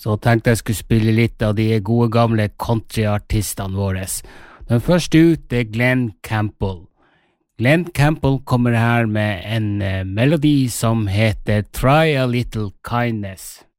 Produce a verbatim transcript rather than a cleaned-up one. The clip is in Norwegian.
så tenkte jeg skulle spille litt av de gode gamle countryartistene våre. Den første ut er Glenn Campbell. Glenn Campbell kommer her med en uh, melodi som heter Try a Little Kindness.